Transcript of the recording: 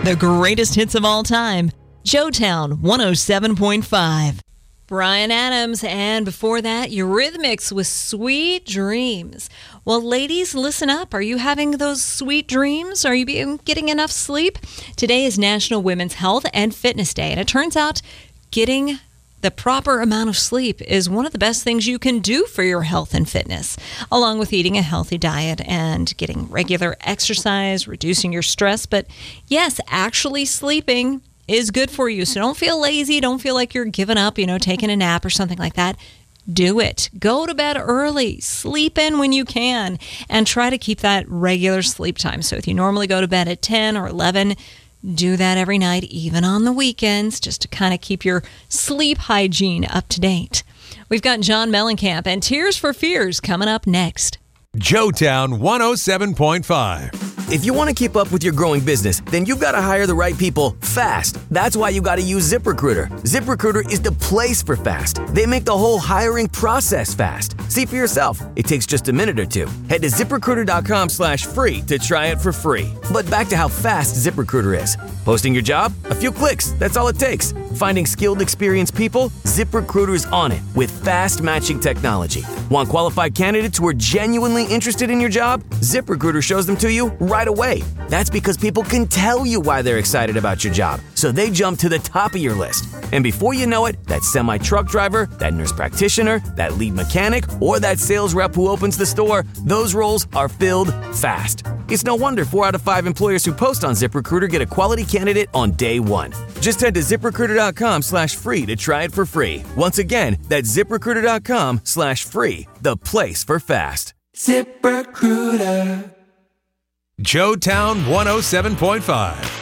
the greatest hits of all time. Joetown 107.5. Bryan Adams, and before that, Eurythmics with Sweet Dreams. Well, ladies, listen up. Are you having those sweet dreams? Are you getting enough sleep? Today is National Women's Health and Fitness Day, and it turns out getting the proper amount of sleep is one of the best things you can do for your health and fitness, along with eating a healthy diet and getting regular exercise, reducing your stress. But yes, actually sleeping is good for you. So don't feel lazy. Don't feel like you're giving up, taking a nap or something like that. Do it. Go to bed early. Sleep in when you can, and try to keep that regular sleep time. So if you normally go to bed at 10 or 11, do that every night, even on the weekends, just to kind of keep your sleep hygiene up to date. We've got John Mellencamp and Tears for Fears coming up next. Joetown 107.5. If you want to keep up with your growing business, then you've got to hire the right people fast. That's why you got to use ZipRecruiter. ZipRecruiter is the place for fast. They make the whole hiring process fast. See for yourself. It takes just a minute or two. Head to ZipRecruiter.com/free to try it for free. But back to how fast ZipRecruiter is. Posting your job? A few clicks. That's all it takes. Finding skilled, experienced people? ZipRecruiter's on it with fast matching technology. Want qualified candidates who are genuinely interested in your job? ZipRecruiter shows them to you right away. That's because people can tell you why they're excited about your job, so they jump to the top of your list. And before you know it, that semi-truck driver, that nurse practitioner, that lead mechanic, or that sales rep who opens the store, those roles are filled fast. It's no wonder 4 out of 5 employers who post on ZipRecruiter get a quality candidate on day one. Just head to ZipRecruiter.com/free to try it for free. Once again, that's ZipRecruiter.com/free, the place for fast. ZipRecruiter. Joetown 107.5.